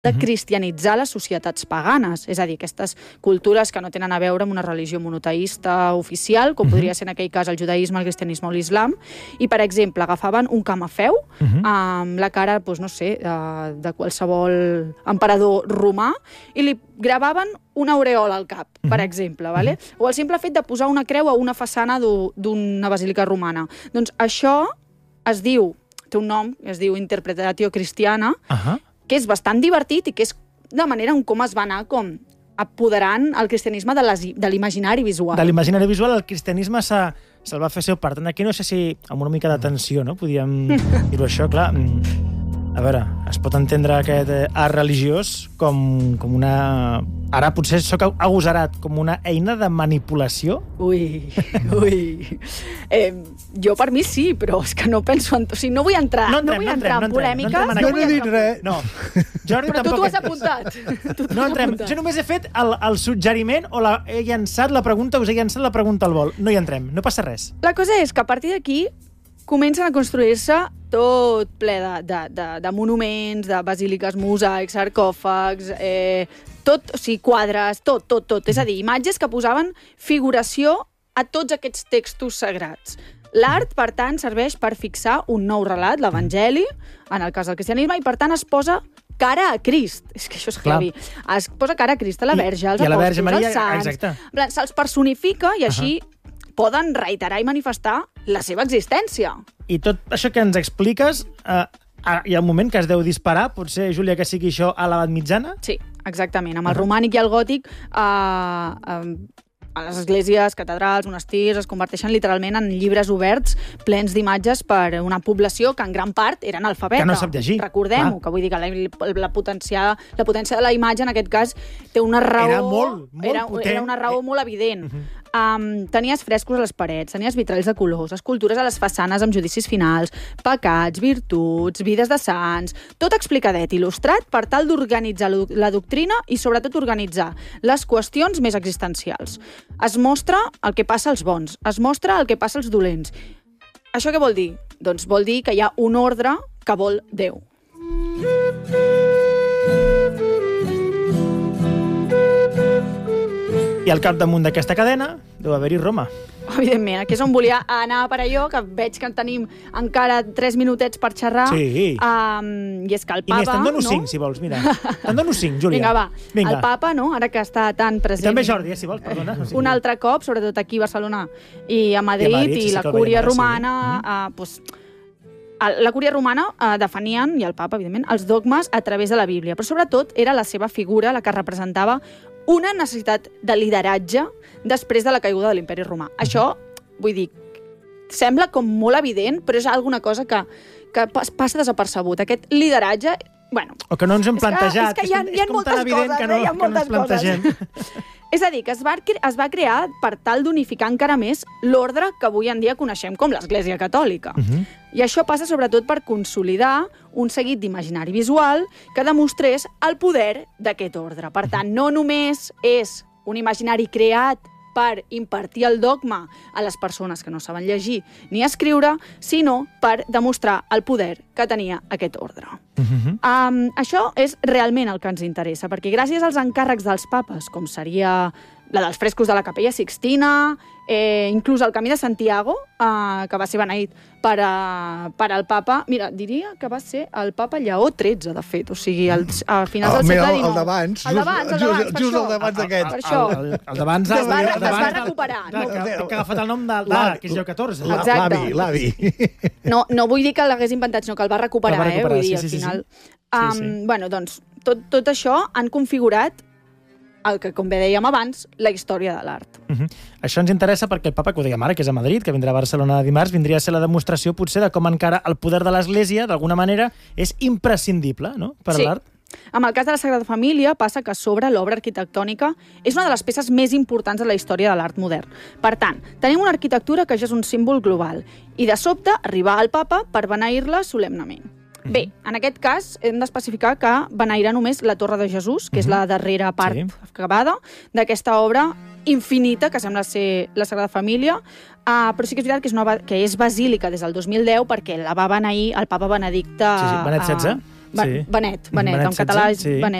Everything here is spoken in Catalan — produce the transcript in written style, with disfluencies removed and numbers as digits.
de cristianitzar les societats paganes, és a dir, aquestes cultures que no tenen a veure amb una religió monoteïsta oficial, com podria ser en aquell cas el judaïsme, el cristianisme o l'islam, i, per exemple, agafaven un camafeu amb la cara, doncs, no sé, de qualsevol emperador romà, i li gravaven una aureola al cap, per exemple, vale? O el simple fet de posar una creu a una façana d'una basílica romana. Doncs això es diu, té un nom, es diu interpretatio cristiana, que és bastant divertit i que és de manera com es va anar com apoderant el cristianisme de l'imaginari visual. De l'imaginari visual, el cristianisme se'l va fer seu. Per tant, aquí no sé si amb una mica d'atenció, no? Podíem dir-ho això, clar. A veure, es pot entendre aquest art religiós com una... Ara potser sóc agosarat, com una eina de manipulació? Ui. Jo per mi sí, però és que no penso en... O sigui, no vull entrar en polèmiques. Jo no he dit res. No. Jordi, però tu t'ho has apuntat. No entrem. Jo només he fet el suggeriment o he llançat la pregunta, us he llançat la pregunta al vol. No hi entrem, no passa res. La cosa és que a partir d'aquí comencen a construir-se tot ple de monuments, de basíliques, mosaics, sarcòfags, tot, o sigui, quadres, tot. És a dir, imatges que posaven figuració a tots aquests textos sagrats. L'art, per tant, serveix per fixar un nou relat, l'Evangeli, en el cas del cristianisme, i per tant es posa cara a Crist. És que això és heavy. Es posa cara a Crist, a la Verge, als apòstols, als sants. Se'ls personifica i així poden reiterar i manifestar la seva existència. I tot això que ens expliques, hi ha un moment que es deu disparar, potser, Júlia, que sigui això a l'edat mitjana? Sí, exactament. Amb el romànic i el gòtic, a les esglésies, catedrals, monestirs, es converteixen literalment en llibres oberts plens d'imatges per una població que en gran part era analfabeta. Que no sap llegir. Recordem-ho, que vull dir que la potència de la imatge, en aquest cas, té una raó... Era molt potent. Era una raó molt evident. Tenies frescos a les parets, tenies vitralls de colors, escultures a les façanes amb judicis finals, pecats, virtuts, vides de sants, tot explicadet, il·lustrat per tal d'organitzar la doctrina i sobretot organitzar les qüestions més existencials. Es mostra el que passa als bons, es mostra el que passa als dolents. Això què vol dir? Doncs vol dir que hi ha un ordre que vol Déu. I al capdamunt d'aquesta cadena deu haver-hi Roma. Evidentment, aquí és on volia anar per allò, que veig que tenim encara 3 minutets per xerrar. Sí. I és que el Papa... Inés, te'n dono 5, si vols, mira. Te'n dono 5, Júlia. Vinga, va. El Papa, no?, ara que està tan present... I també Jordi, si vols, perdona. Un altre cop, sobretot aquí a Barcelona i a Madrid, i la Cúria Romana... La Cúria Romana definien, i el Papa, evidentment, els dogmes a través de la Bíblia, però sobretot era la seva figura la que representava una necessitat de lideratge després de la caiguda de l'imperi romà. Això, vull dir, sembla com molt evident, però és alguna cosa que passa desapercebut. Aquest lideratge... Bueno, o que no ens hem plantejat. És com tan evident que no ens plantegem. És a dir, que es va crear per tal d'unificar encara més l'ordre que avui en dia coneixem com l'Església Catòlica. I això passa sobretot per consolidar un seguit d'imaginari visual que demostrés el poder d'aquest ordre. Per tant, no només és un imaginari creat per impartir el dogma a les persones que no saben llegir ni escriure, sinó per demostrar el poder que tenia aquest ordre. Això és realment el que ens interessa, perquè gràcies als encàrrecs dels papes, com seria la dels frescos de la Capella Sixtina, inclús el Camí de Santiago, que va ser beneït per al papa... Mira, diria que va ser el papa Lleó XIII, de fet, o sigui, a finals del segle XIX. El d'abans. Just el d'abans d'aquest. Per això. El d'abans... Es va recuperar. Que ha agafat el nom d'ara, que és Lleó L'avi, XIV. l'avi. No vull dir que l'hagués inventat, sinó que el va recuperar, vull dir, al final. Bueno, doncs, tot això han configurat el que, com bé dèiem abans, la història de l'art. Això ens interessa perquè el papa, que ho dèiem ara, que és a Madrid, que vindrà a Barcelona dimarts, vindria a ser la demostració, potser, de com encara el poder de l'Església, d'alguna manera, és imprescindible, no?, per a l'art. Amb el cas de la Sagrada Família passa que sobre l'obra arquitectònica és una de les peces més importants de la història de l'art modern. Per tant, tenim una arquitectura que ja és un símbol global i, de sobte, arribar al papa per beneir-la solemnement. Bé, en aquest cas hem d'especificar que beneirà només la Torre de Jesús, que és la darrera part acabada d'aquesta obra infinita que sembla ser la Sagrada Família, però sí que és veritat que és basílica des del 2010 perquè la va beneir el papa Benedicte... Benet XVI. Sí. Benet, en català és sí. Benet.